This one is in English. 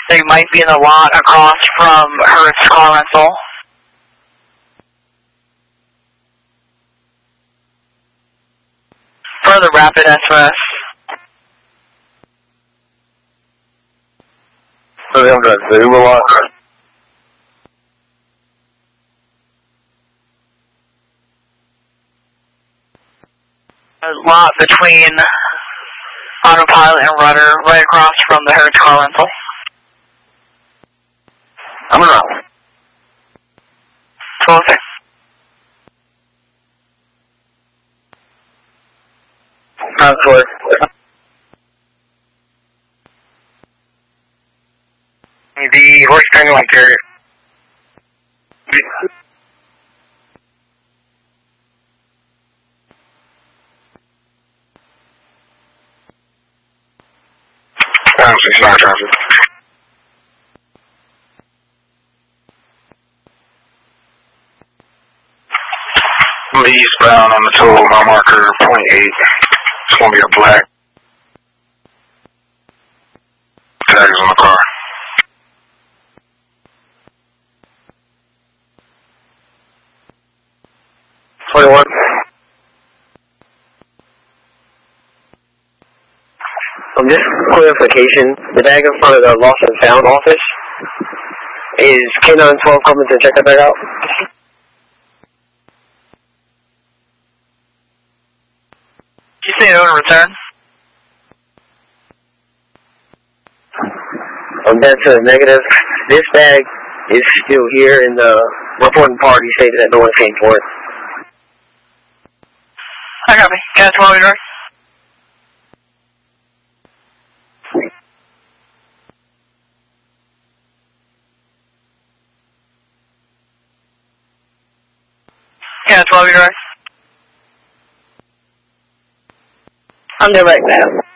They might be in the lot across from Hertz Car Rental. Further rapid SOS. So they have the Uber lot. A lot between Autopilot and Rudder, right across from the Hertz Car Rental. I'm around. 206. Transport. The horse pendulum carrier. It's not traffic. I'm eastbound on the total, my marker .8. It's going to be a black. Tags on the car. 21. Just clarification, the bag in front of the lost and found office, is K912 coming to check that bag out? Did you say it on return? That's a negative. This bag is still here, and the reporting party stated that no one came for it. I got me. Gas 12 direct. Yeah, 12 direct. I'm direct now.